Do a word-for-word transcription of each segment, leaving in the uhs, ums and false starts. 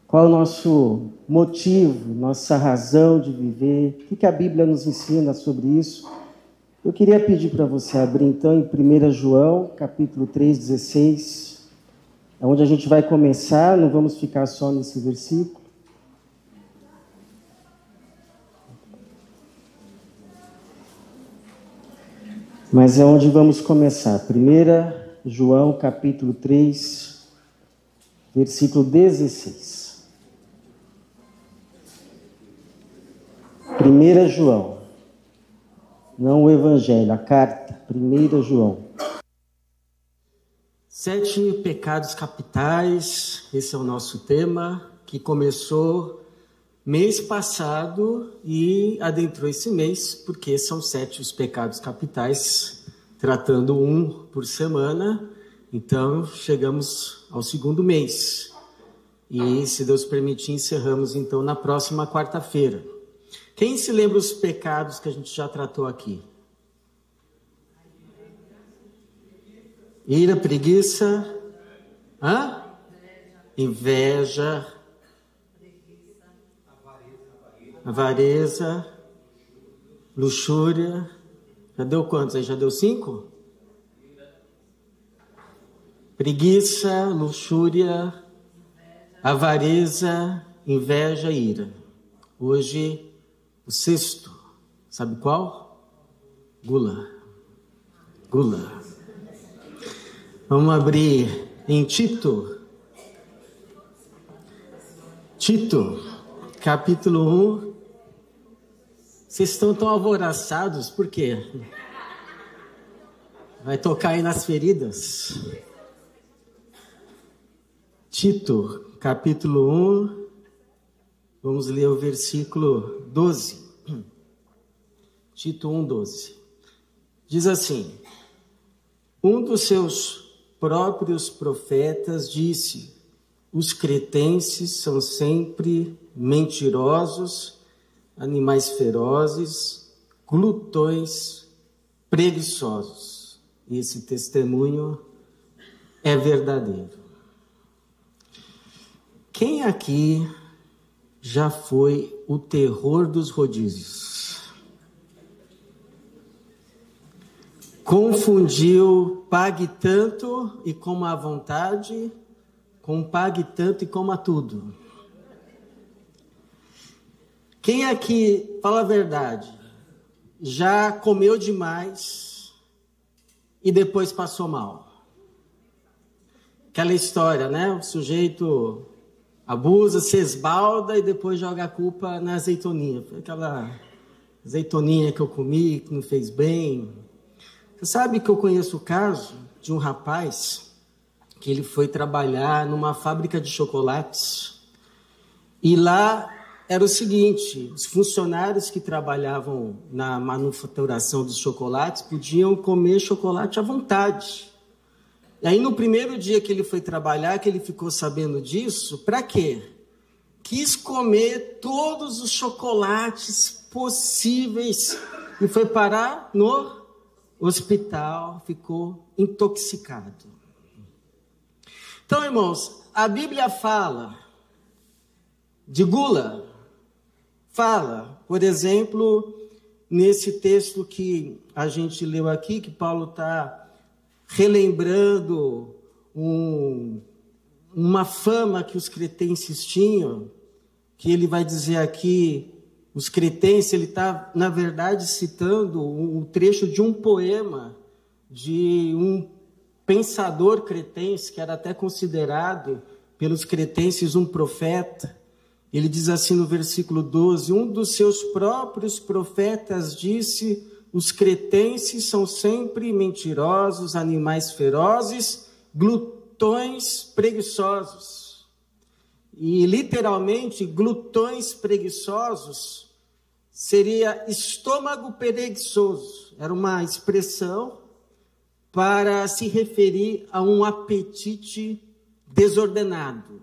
Qual é o nosso motivo, nossa razão de viver? O que a Bíblia nos ensina sobre isso? Eu queria pedir para você abrir, então, em primeira João, capítulo três, dezesseis, é onde a gente vai começar, não vamos ficar só nesse versículo. Mas é onde vamos começar. primeira João, capítulo três, versículo dezesseis. primeira João, não o Evangelho, a carta, primeira João. Sete pecados capitais, esse é o nosso tema, que começou mês passado e adentrou esse mês, porque são sete os pecados capitais, tratando um por semana. Então, chegamos ao segundo mês. E, se Deus permitir, encerramos, então, na próxima quarta-feira. Quem se lembra os pecados que a gente já tratou aqui? Ira, preguiça, hã? Inveja, avareza, luxúria. Já deu quantos aí? Já deu cinco? Preguiça, luxúria, avareza, inveja e ira. Hoje, o sexto, sabe qual? Gula. Gula. Vamos abrir em Tito. Tito, capítulo um. Vocês estão tão alvoroçados, por quê? Vai tocar aí nas feridas? Tito, capítulo um. Vamos ler o versículo doze. Tito um, doze. Diz assim: um dos seus próprios profetas disse: os cretenses são sempre mentirosos, animais ferozes, glutões, preguiçosos. E esse testemunho é verdadeiro. Quem aqui já foi o terror dos rodízios? Confundiu pague tanto e coma à vontade com pague tanto e coma tudo. Quem aqui, fala a verdade, já comeu demais e depois passou mal? Aquela história, né? O sujeito abusa, se esbalda e depois joga a culpa na azeitoninha. Foi aquela azeitoninha que eu comi, que não fez bem. Você sabe que eu conheço o caso de um rapaz que ele foi trabalhar numa fábrica de chocolates. E lá era o seguinte: os funcionários que trabalhavam na manufaturação dos chocolates podiam comer chocolate à vontade. E aí, no primeiro dia que ele foi trabalhar, que ele ficou sabendo disso, para quê? Quis comer todos os chocolates possíveis e foi parar no hospital, ficou intoxicado. Então, irmãos, a Bíblia fala de gula. Fala, por exemplo, nesse texto que a gente leu aqui, que Paulo está relembrando um, uma fama que os cretenses tinham, que ele vai dizer aqui, os cretenses, ele está, na verdade, citando um, um trecho de um poema de um pensador cretense, que era até considerado pelos cretenses um profeta. Ele diz assim no versículo doze: um dos seus próprios profetas disse: os cretenses são sempre mentirosos, animais ferozes, glutões preguiçosos. E, literalmente, glutões preguiçosos seria estômago preguiçoso. Era uma expressão para se referir a um apetite desordenado.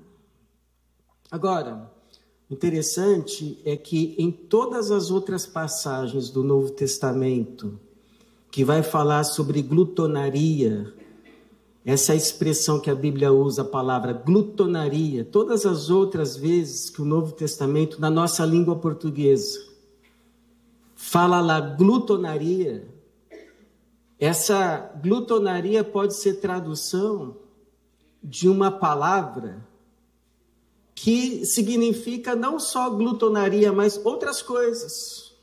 Agora, o interessante é que em todas as outras passagens do Novo Testamento, que vai falar sobre glutonaria, Essa é a expressão que a Bíblia usa, a palavra glutonaria. Todas as outras vezes que o Novo Testamento, na nossa língua portuguesa, fala lá glutonaria, essa glutonaria pode ser tradução de uma palavra que significa não só glutonaria, mas outras coisas.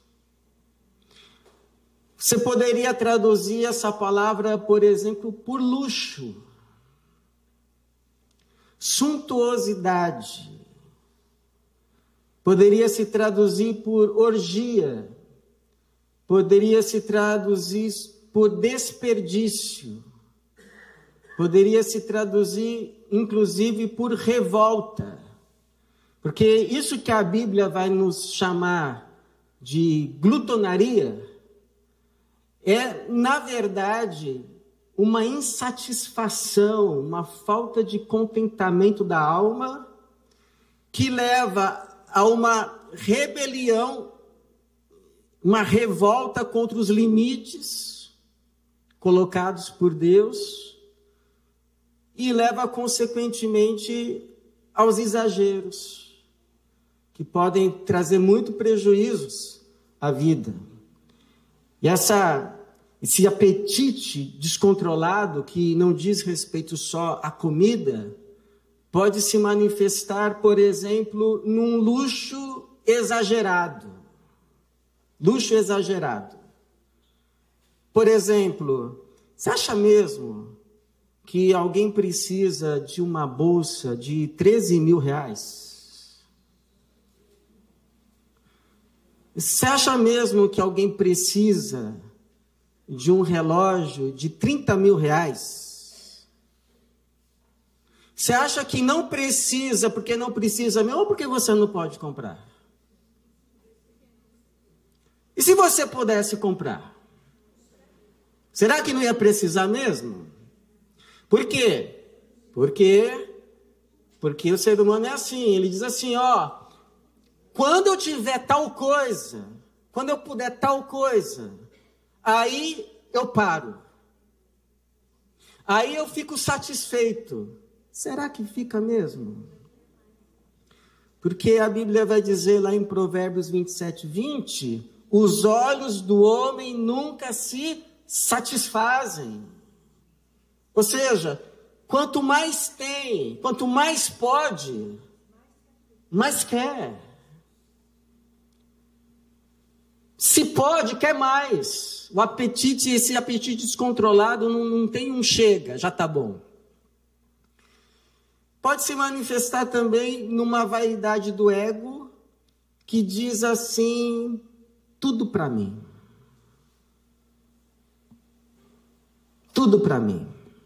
Você poderia traduzir essa palavra, por exemplo, por luxo, suntuosidade. Poderia se traduzir por orgia. Poderia se traduzir por desperdício. Poderia se traduzir, inclusive, por revolta. Porque isso que a Bíblia vai nos chamar de glutonaria é, na verdade, uma insatisfação, uma falta de contentamento da alma que leva a uma rebelião, uma revolta contra os limites colocados por Deus e leva, consequentemente, aos exageros, que podem trazer muito prejuízos à vida. E essa, esse apetite descontrolado, que não diz respeito só à comida, pode se manifestar, por exemplo, num luxo exagerado. Luxo exagerado. Por exemplo, você acha mesmo que alguém precisa de uma bolsa de treze mil reais? Você acha mesmo que alguém precisa de um relógio de trinta mil reais? Você acha que não precisa porque não precisa mesmo ou porque você não pode comprar? E se você pudesse comprar? Será que não ia precisar mesmo? Por quê? Porque, porque o ser humano é assim, ele diz assim, ó, quando eu tiver tal coisa, quando eu puder tal coisa, aí eu paro. Aí eu fico satisfeito. Será que fica mesmo? Porque a Bíblia vai dizer lá em Provérbios vinte e sete, vinte, os olhos do homem nunca se satisfazem. Ou seja, quanto mais tem, quanto mais pode, mais quer. Se pode, quer mais. O apetite, esse apetite descontrolado não, não tem um chega, já está bom. Pode se manifestar também numa vaidade do ego, que diz assim, tudo para mim. Tudo para mim.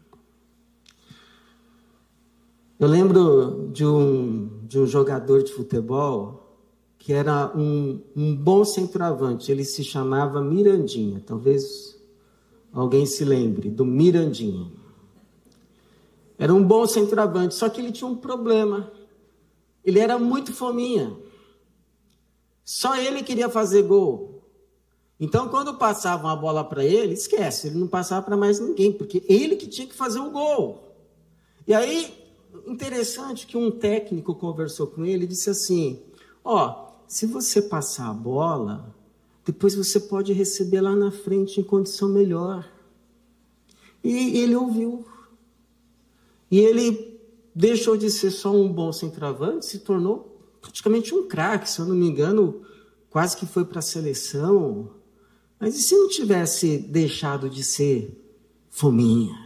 Eu lembro de um, de um jogador de futebol que era um, um bom centroavante, ele se chamava Mirandinha, talvez alguém se lembre do Mirandinha. Era um bom centroavante, só que ele tinha um problema, ele era muito fominha, só ele queria fazer gol. Então quando passavam a bola para ele, esquece, ele não passava para mais ninguém, porque ele que tinha que fazer o gol. E aí, interessante que um técnico conversou com ele e disse assim, ó, se você passar a bola, depois você pode receber lá na frente em condição melhor. E ele ouviu. E ele deixou de ser só um bom centroavante, se tornou praticamente um craque, se eu não me engano, quase que foi para a seleção. Mas e se não tivesse deixado de ser fominha?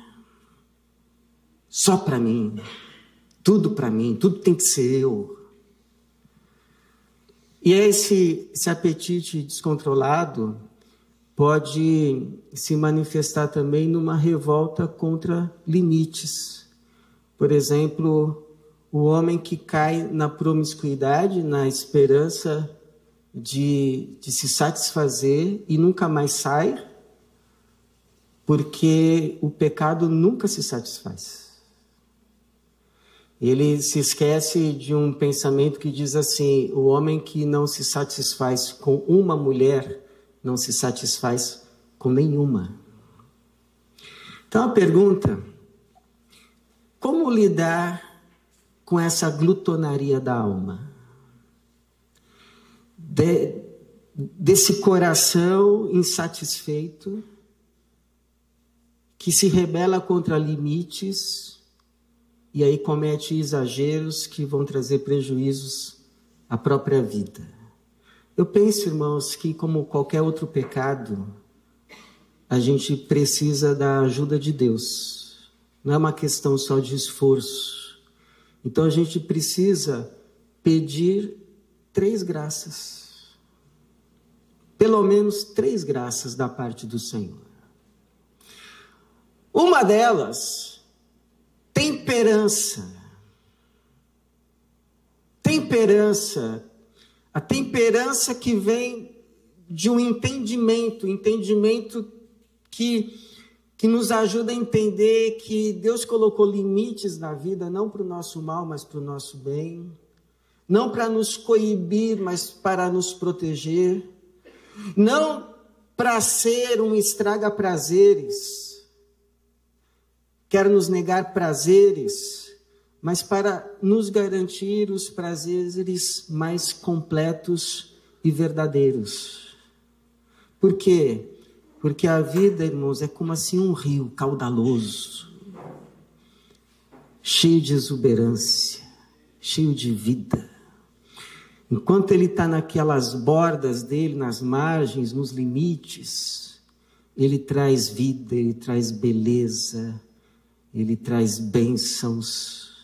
Só para mim. Tudo para mim, tudo tem que ser eu. E esse, esse apetite descontrolado pode se manifestar também numa revolta contra limites. Por exemplo, o homem que cai na promiscuidade, na esperança de, de se satisfazer e nunca mais sai, porque o pecado nunca se satisfaz. Ele se esquece de um pensamento que diz assim, o homem que não se satisfaz com uma mulher, não se satisfaz com nenhuma. Então a pergunta Como lidar com essa glutonaria da alma? De, desse coração insatisfeito, que se rebela contra limites e aí comete exageros que vão trazer prejuízos à própria vida. Eu penso, irmãos, que como qualquer outro pecado, a gente precisa da ajuda de Deus. Não é uma questão só de esforço. Então a gente precisa pedir três graças. Pelo menos três graças da parte do Senhor. Uma delas, temperança. Temperança. A temperança que vem de um entendimento, entendimento que, que nos ajuda a entender que Deus colocou limites na vida, não para o nosso mal, mas para o nosso bem. Não para nos coibir, mas para nos proteger. Não para ser um estraga-prazeres. Quer nos negar prazeres, mas para nos garantir os prazeres mais completos e verdadeiros. Por quê? Porque a vida, irmãos, é como assim um rio caudaloso, cheio de exuberância, cheio de vida. Enquanto ele está naquelas bordas dele, nas margens, nos limites, ele traz vida, ele traz beleza, ele traz bênçãos.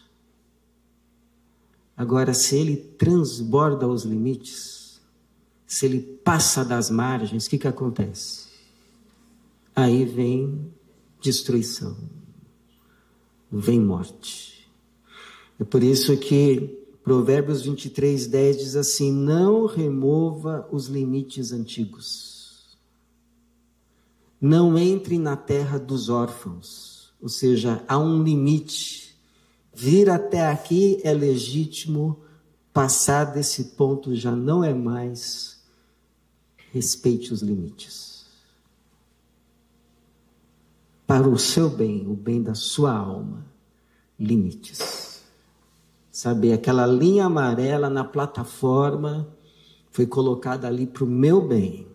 Agora, se ele transborda os limites, se ele passa das margens, o que que acontece? Aí vem destruição, vem morte. É por isso que Provérbios vinte e três, dez diz assim: não remova os limites antigos. Não entre na terra dos órfãos. Ou seja, há um limite. Vir até aqui é legítimo, passar desse ponto já não é mais. Respeite os limites. Para o seu bem, o bem da sua alma, limites. Sabe, aquela linha amarela na plataforma foi colocada ali para o meu bem.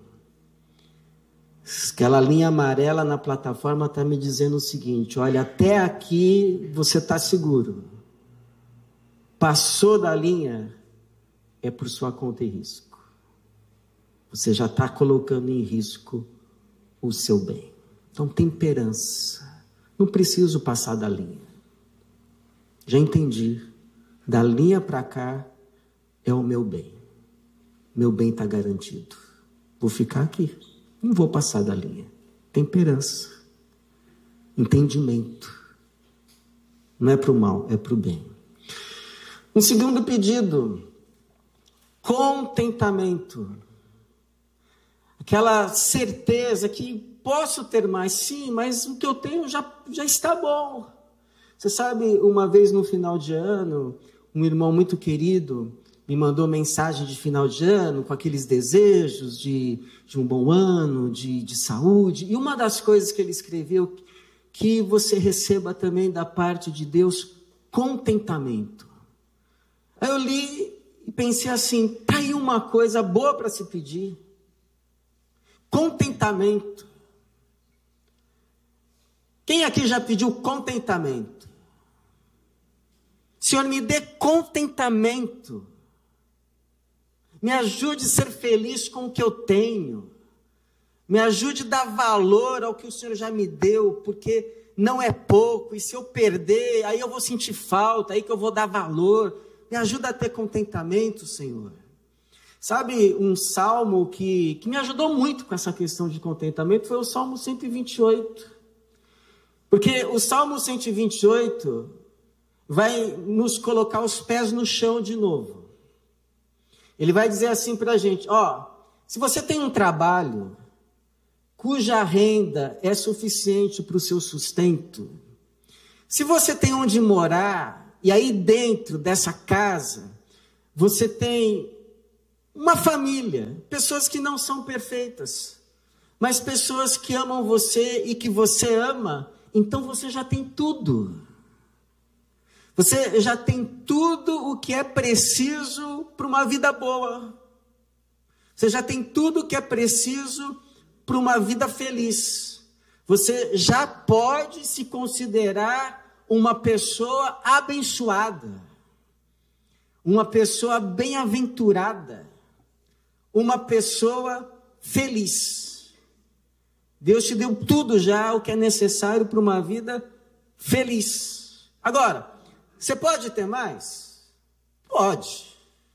Aquela linha amarela na plataforma está me dizendo o seguinte: olha, até aqui você está seguro. Passou da linha, é por sua conta e risco. Você já está colocando em risco o seu bem. Então, temperança. Não preciso passar da linha. Já entendi. Da linha para cá é o meu bem. Meu bem está garantido. Vou ficar aqui. Não vou passar da linha. Temperança. Entendimento. Não é para o mal, é para o bem. Um segundo pedido. Contentamento. Aquela certeza que posso ter mais, sim, mas o que eu tenho já, já está bom. Você sabe, uma vez no final de ano, um irmão muito querido me mandou mensagem de final de ano com aqueles desejos de, de um bom ano, de, de saúde. E uma das coisas que ele escreveu, que você receba também da parte de Deus, contentamento. Aí eu li e pensei assim, tá aí uma coisa boa para se pedir. Contentamento. Quem aqui já pediu contentamento? Senhor, me dê contentamento. Me ajude a ser feliz com o que eu tenho. Me ajude a dar valor ao que o Senhor já me deu, porque não é pouco. E se eu perder, aí eu vou sentir falta, aí que eu vou dar valor. Me ajuda a ter contentamento, Senhor. Sabe, um salmo que, que me ajudou muito com essa questão de contentamento foi o Salmo cento e vinte e oito. Porque o Salmo cento e vinte e oito vai nos colocar os pés no chão de novo. Ele vai dizer assim para a gente, ó, se você tem um trabalho cuja renda é suficiente para o seu sustento, se você tem onde morar, e aí dentro dessa casa, você tem uma família, pessoas que não são perfeitas, mas pessoas que amam você e que você ama, então você já tem tudo. Você já tem tudo o que é preciso para uma vida boa. Você já tem tudo o que é preciso para uma vida feliz. Você já pode se considerar uma pessoa abençoada, uma pessoa bem-aventurada, uma pessoa feliz. Deus te deu tudo já o que é necessário para uma vida feliz. Agora, você pode ter mais? Pode.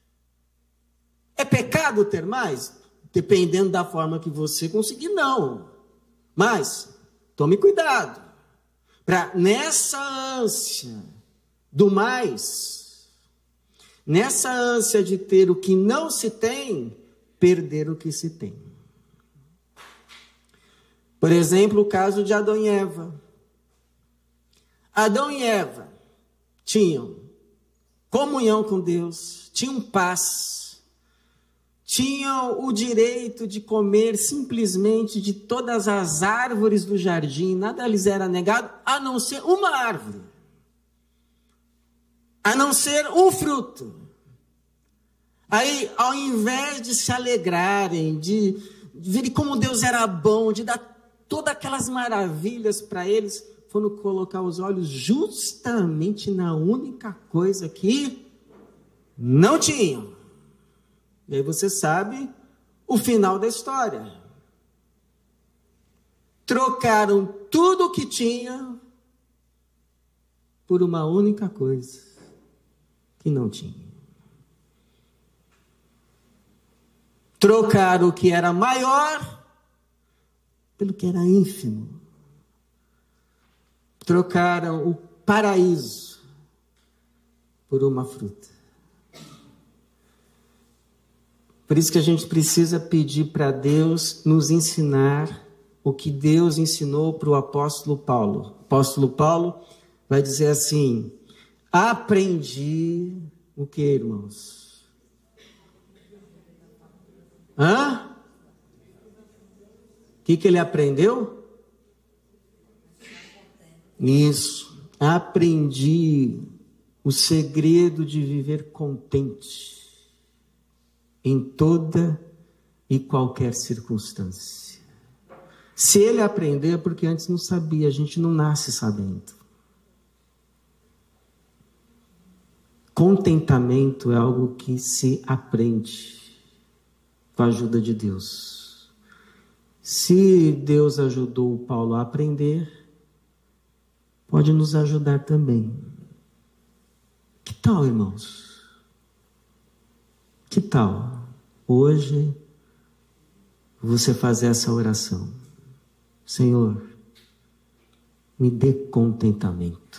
É pecado ter mais? Dependendo da forma que você conseguir, não. Mas, tome cuidado, para nessa ânsia do mais, nessa ânsia de ter o que não se tem, perder o que se tem. Por exemplo, o caso de Adão e Eva. Adão e Eva tinham comunhão com Deus, tinham paz, tinham o direito de comer simplesmente de todas as árvores do jardim, nada lhes era negado, a não ser uma árvore, a não ser um fruto. Aí, ao invés de se alegrarem, de verem como Deus era bom, de dar todas aquelas maravilhas para eles, foram colocar os olhos justamente na única coisa que não tinham. E aí você sabe o final da história. Trocaram tudo o que tinha por uma única coisa que não tinha. Trocaram o que era maior pelo que era ínfimo. Trocaram o paraíso por uma fruta. Por isso que a gente precisa pedir para Deus nos ensinar o que Deus ensinou para o apóstolo Paulo. O apóstolo Paulo vai dizer assim: aprendi o que, irmãos? Hã? O que, que ele aprendeu? Isso. Aprendi o segredo de viver contente em toda e qualquer circunstância. Se ele aprendeu é porque antes não sabia, a gente não nasce sabendo. Contentamento é algo que se aprende com a ajuda de Deus. Se Deus ajudou o Paulo a aprender, pode nos ajudar também. Que tal, irmãos? Que tal hoje você fazer essa oração? Senhor, me dê contentamento.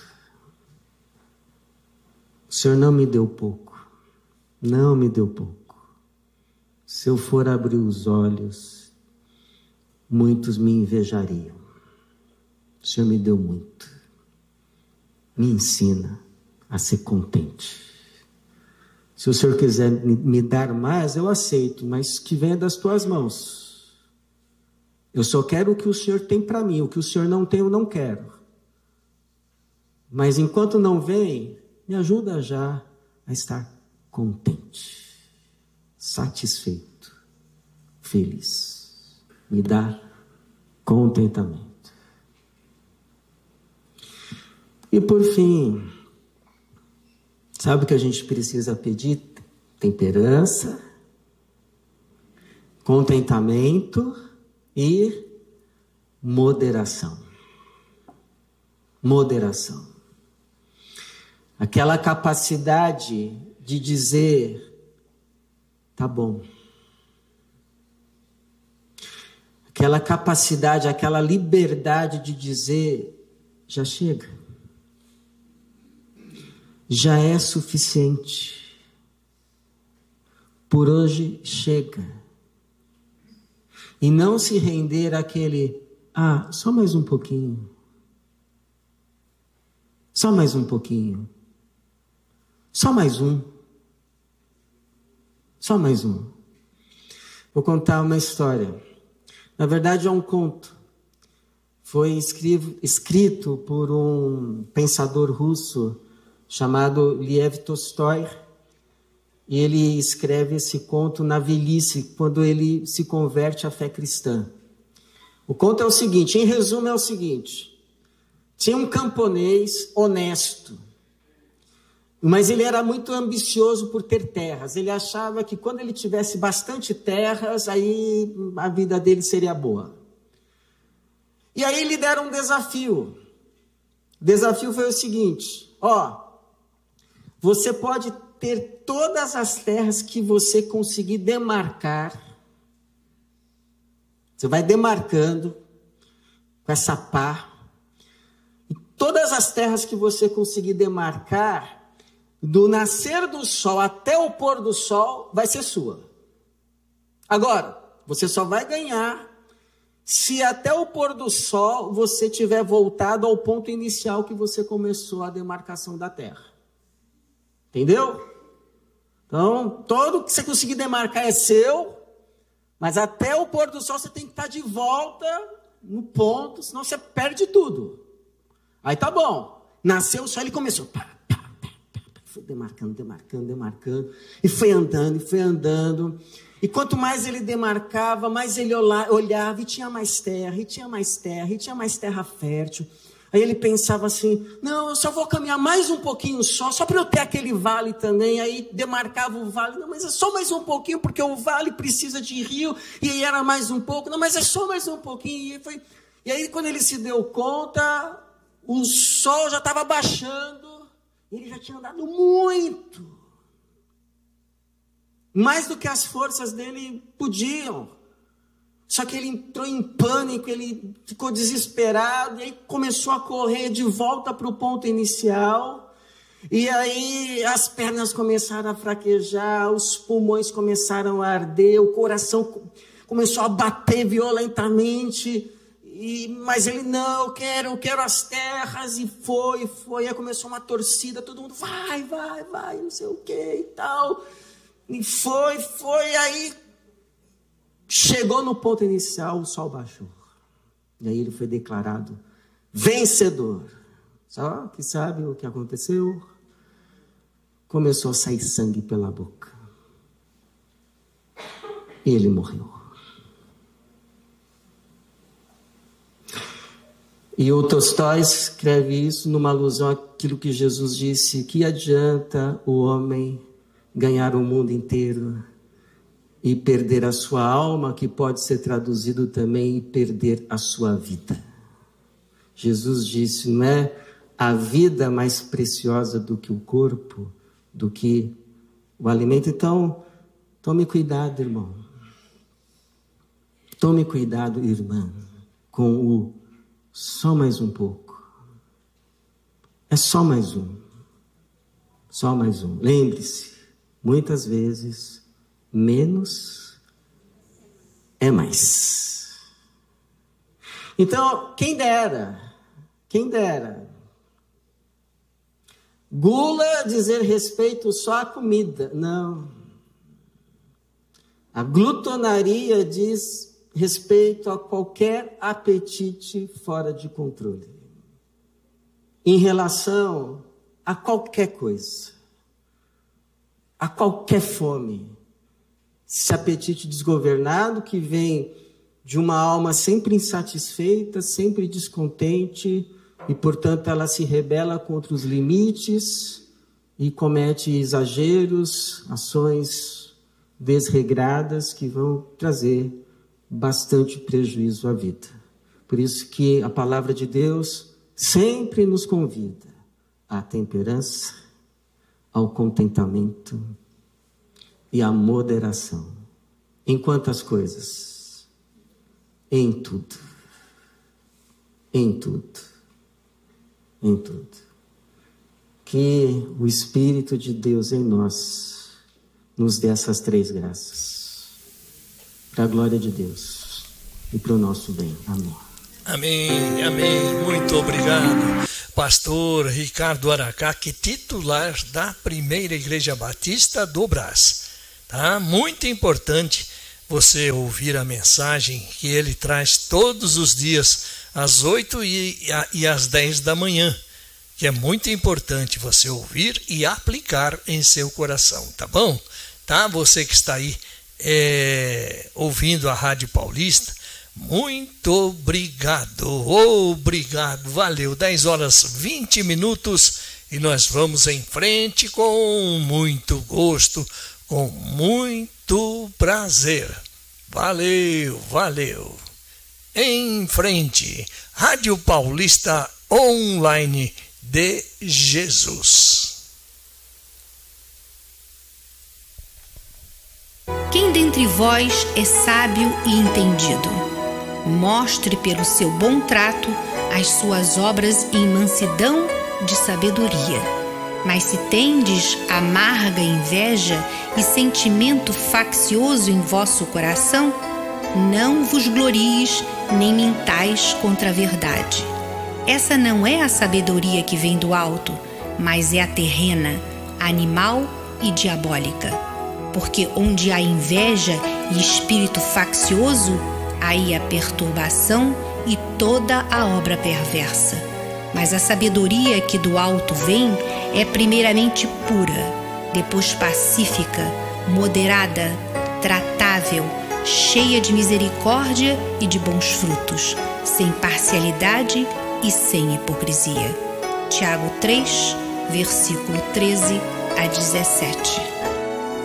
O Senhor não me deu pouco. Não me deu pouco. Se eu for abrir os olhos, muitos me invejariam. O Senhor me deu muito. Me ensina a ser contente. Se o Senhor quiser me dar mais, eu aceito, mas que venha das tuas mãos. Eu só quero o que o Senhor tem para mim, o que o Senhor não tem, eu não quero. Mas enquanto não vem, me ajuda já a estar contente, satisfeito, feliz. Me dá contentamento. E por fim, sabe o que a gente precisa pedir? Temperança, contentamento e moderação. Moderação. Aquela capacidade de dizer, tá bom. Aquela capacidade, aquela liberdade de dizer, já chega. Já é suficiente. Por hoje chega. E não se render àquele, ah, só mais um pouquinho. Só mais um pouquinho. Só mais um. Só mais um. Vou contar uma história. Na verdade é um conto. Foi escrito por um pensador russo chamado Liev Tolstói, e ele escreve esse conto na velhice, quando ele se converte à fé cristã. O conto é o seguinte, em resumo é o seguinte: tinha um camponês honesto, mas ele era muito ambicioso por ter terras. Ele achava que quando ele tivesse bastante terras, aí a vida dele seria boa. E aí lhe deram um desafio. O desafio foi o seguinte: ó, você pode ter todas as terras que você conseguir demarcar. Você vai demarcando com essa pá. E todas as terras que você conseguir demarcar, do nascer do sol até o pôr do sol, vai ser sua. Agora, você só vai ganhar se até o pôr do sol você tiver voltado ao ponto inicial que você começou a demarcação da terra. Entendeu? Então, todo que você conseguir demarcar é seu, mas até o pôr do sol você tem que estar de volta no ponto, senão você perde tudo. Aí tá bom. Nasceu o sol, ele começou. Pá, pá, pá, pá, foi demarcando, demarcando, demarcando. E foi andando, e foi andando. E quanto mais ele demarcava, mais ele olhava, e tinha mais terra, e tinha mais terra, e tinha mais terra fértil. Aí ele pensava assim, não, eu só vou caminhar mais um pouquinho só, só para eu ter aquele vale também. Aí demarcava o vale, não, mas é só mais um pouquinho, porque o vale precisa de rio, e aí era mais um pouco, não, mas é só mais um pouquinho. E, foi... e aí quando ele se deu conta, o sol já estava baixando, ele já tinha andado muito. Mais do que as forças dele podiam. Só que ele entrou em pânico, ele ficou desesperado, e aí começou a correr de volta para o ponto inicial. E aí as pernas começaram a fraquejar, os pulmões começaram a arder, o coração começou a bater violentamente. E, mas ele, não, eu quero, eu quero as terras. E foi, foi, aí começou uma torcida, todo mundo, vai, vai, vai, não sei o que e tal. E foi, foi, aí chegou no ponto inicial, o sol baixou. E aí ele foi declarado vencedor. Só que sabe o que aconteceu? Começou a sair sangue pela boca. E ele morreu. E o Tolstói escreve isso numa alusão àquilo que Jesus disse: que adianta o homem ganhar o mundo inteiro e perder a sua alma, que pode ser traduzido também, e perder a sua vida. Jesus disse, não é a vida mais preciosa do que o corpo, do que o alimento. Então, tome cuidado, irmão. Tome cuidado, irmã, com o só mais um pouco. É só mais um. Só mais um. Lembre-se, muitas vezes, menos é mais. Então, quem dera, quem dera, gula dizer respeito só à comida. Não. A glutonaria diz respeito a qualquer apetite fora de controle. Em relação a qualquer coisa. A qualquer fome. Esse apetite desgovernado que vem de uma alma sempre insatisfeita, sempre descontente, e, portanto, ela se rebela contra os limites e comete exageros, ações desregradas que vão trazer bastante prejuízo à vida. Por isso que a palavra de Deus sempre nos convida à temperança, ao contentamento e à moderação. Em quantas coisas? Em tudo. Em tudo. Em tudo. Que o Espírito de Deus em nós nos dê essas três graças. Para a glória de Deus e para o nosso bem. Amém. Amém, amém. Muito obrigado, pastor Ricardo Aracaque, titular da Primeira Igreja Batista do Brás. Tá? Muito importante você ouvir a mensagem que ele traz todos os dias, às oito e às dez da manhã. que é muito importante você ouvir e aplicar em seu coração, tá bom? Tá? Você que está aí é, ouvindo a Rádio Paulista, muito obrigado, obrigado, valeu. dez horas e vinte minutos e nós vamos em frente com muito gosto, com muito prazer. Valeu, valeu. Em frente, Rádio Paulista Online de Jesus. Quem dentre vós é sábio e entendido? Mostre pelo seu bom trato as suas obras em mansidão de sabedoria. Mas se tendes amarga inveja e sentimento faccioso em vosso coração, não vos glories nem mintais contra a verdade. Essa não é a sabedoria que vem do alto, mas é a terrena, animal e diabólica. Porque onde há inveja e espírito faccioso, aí há perturbação e toda a obra perversa. Mas a sabedoria que do alto vem é primeiramente pura, depois pacífica, moderada, tratável, cheia de misericórdia e de bons frutos, sem parcialidade e sem hipocrisia. Tiago três, versículo treze a dezessete.